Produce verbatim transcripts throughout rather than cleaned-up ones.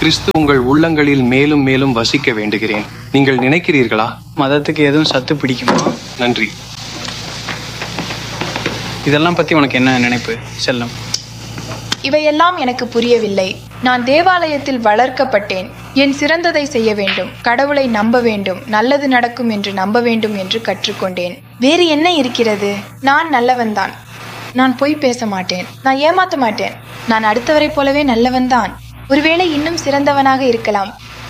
கிறிஸ்து உங்கள் உள்ளங்களில் மேலும் மேலும் வசிக்க வேண்டுகிறேன். நீங்கள் நினைக்கிறீர்களா? மதத்துக்கு எதுவும் சத்து பிடிக்குமா? நன்றி. இதெல்லாம் பத்தி உனக்கு என்ன நினைப்பு செல்லம்? இவையெல்லாம் எனக்கு புரியவில்லை. நான் தேவாலயத்தில் வளர்க்கப்பட்டேன். என் சிறந்ததை செய்ய வேண்டும், கடவுளை நம்ப வேண்டும், நல்லது நடக்கும் என்று நம்ப வேண்டும் என்று கற்றுக்கொண்டேன். வேறு என்ன இருக்கிறது? நான் நல்லவன்தான். நான் பொய் பேச மாட்டேன். நான் ஏமாத்த மாட்டேன். நான் அடுத்தவரை போலவே நல்லவன்தான். ஒருவேளை இன்னும் சிறந்தவனாக இருக்கலாம்.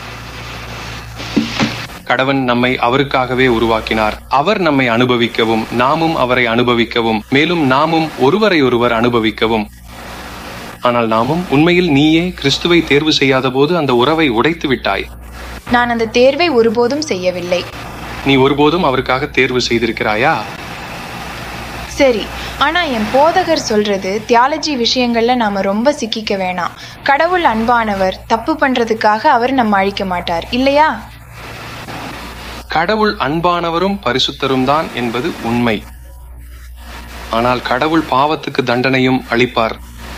கடவுள் நம்மை அவருக்காகவே உருவாக்கினார். அவர் நம்மை அனுபவிக்கவும், நாமும் அவரை அனுபவிக்கவும், மேலும் நாமும் ஒருவரை ஒருவர் அனுபவிக்கவும். ஆனால் நாமும் உண்மையில் நீயே கிறிஸ்துவை தேர்வு செய்யாத போது அந்த உறவை உடைத்து விட்டாய். நான் அந்த தேர்வை ஒருபோதும் செய்யவில்லை. நீ ஒருபோதும் அவருக்காக தேர்வு செய்திருக்கிறாயா? சரி, ஆனா என் போதகர் சொல்றது தியாலஜி விஷயங்கள்ல நாம ரொம்ப சிக்கிக்க வேணாம். கடவுள் அன்பானவர். தப்பு பண்றதுக்காக அவர் நம்ம அழிக்க மாட்டார், இல்லையா? கடவுள் அன்பானவரும் பரிசுத்தரும் தான் என்பது உண்மை. ஆனால் கடவுள் பாவத்துக்கு தண்டனையும் அளிப்பார்.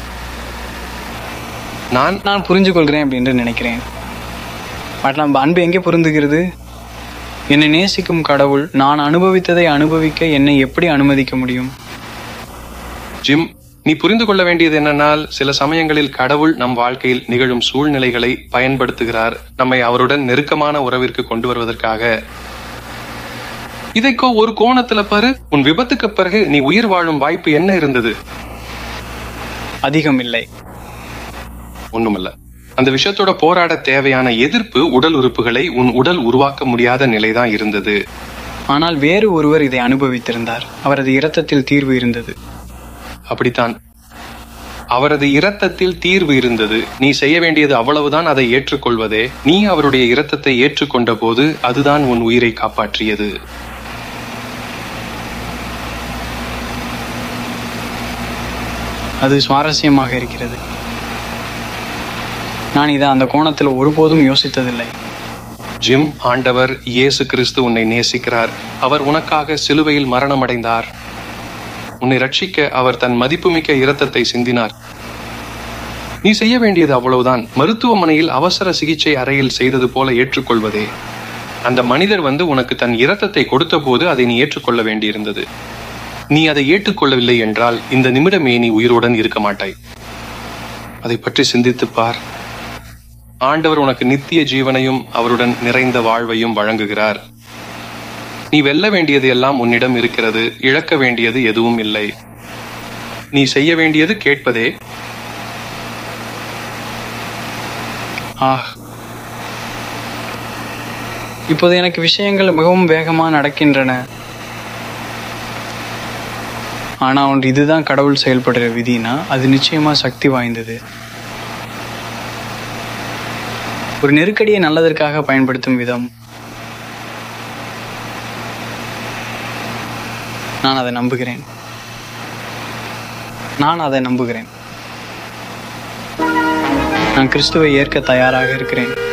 நான் நான் புரிஞ்சு கொள்கிறேன் அப்படின்னு நினைக்கிறேன். பட் நம்ம அன்பு எங்கே பொருந்துகிறது? என்னை நேசிக்கும் கடவுள் நான் அனுபவித்ததை அனுபவிக்க என்னை எப்படி அனுமதிக்க முடியும்? ஜிம், நீ புரிந்து கொள்ள வேண்டியது என்னன்னால், சில சமயங்களில் கடவுள் நம் வாழ்க்கையில் நிகழும் சூழ்நிலைகளை பயன்படுத்துகிறார், நம்மை அவருடன் நெருக்கமான உறவிற்கு கொண்டு வருவதற்காக. இதைக்கோ ஒரு கோணத்துல பாரு. உன் விபத்துக்கு பிறகு நீ உயிர் வாழும் வாய்ப்பு என்ன இருந்தது? அதிகம் இல்லை. ஒண்ணுமல்ல. அந்த விஷயத்தோட போராட தேவையான எதிர்ப்பு உடல் உறுப்புகளை உன் உடல் உருவாக்க முடியாத நிலைதான் இருந்தது. ஆனால் வேறு ஒருவர் இதை அனுபவித்திருந்தார். அவரது இரத்தத்தில் தீர்வு இருந்தது. அப்படித்தான், அவரது இரத்தத்தில் தீர்வு இருந்தது. நீ செய்ய வேண்டியது அவ்வளவுதான், அதை ஏற்றுக்கொள்வதே. நீ அவருடைய இரத்தத்தை ஏற்றுக்கொண்ட போது அதுதான் உன் உயிரை காப்பாற்றியது. அது சுவாரஸ்யமாக இருக்கிறது. நான் இதை அந்த கோணத்தில் ஒருபோதும் யோசித்ததில்லை. ஜிம், ஆண்டவர் இயேசு கிறிஸ்து உன்னை நேசிக்கிறார். அவர் உனக்காக சிலுவையில் மரணம் அடைந்தார். உன்னை ரட்சிக்க அவர் தன் மதிப்புமிக்க இரத்தத்தை சிந்தினார். நீ செய்ய வேண்டியது அவ்வளவுதான். மருத்துவமனையில் அவசர சிகிச்சை அறையில் செய்தது போல ஏற்றுக்கொள்வதே. அந்த மனிதர் வந்து உனக்கு தன் இரத்தத்தை கொடுத்த போது அதை நீ ஏற்றுக்கொள்ள வேண்டியிருந்தது. நீ அதை ஏற்றுக்கொள்ளவில்லை என்றால் இந்த நிமிடமே நீ உயிருடன் இருக்க மாட்டாய். அதை பற்றி சிந்தித்து பார். ஆண்டவர் உனக்கு நித்திய ஜீவனையும் அவருடன் நிறைந்த வாழ்வையும் வழங்குகிறார். நீ வெல்ல வேண்டியது எல்லாம் உன்னிடம் இருக்கிறது. இழக்க வேண்டியது எதுவும் இல்லை. நீ செய்ய வேண்டியது கேட்பதே. ஆஹ், இப்போது எனக்கு விஷயங்கள் மிகவும் வேகமாக நடக்கின்றன. ஆனா ஒன்று, இதுதான் கடவுள் செயல்படுற விதினா அது நிச்சயமா சக்தி வாய்ந்தது. ஒரு நெருக்கடியை நல்லதற்காக பயன்படுத்தும் விதம். நான் அதை நம்புகிறேன். நான் அதை நம்புகிறேன். நான் கிறிஸ்துவை ஏற்க தயாராக இருக்கிறேன்.